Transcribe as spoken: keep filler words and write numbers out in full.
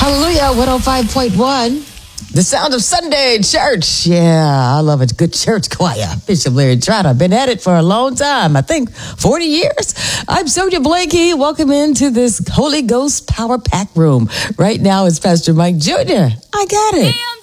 Hallelujah, one oh five point one. The sound of Sunday church. Yeah, I love a good church choir. Bishop Larry Trotter. Been at it for a long time. I think forty years. I'm Sonia Blakey. Welcome into this Holy Ghost Power Pack room. Right now it's Pastor Mike Junior I got it.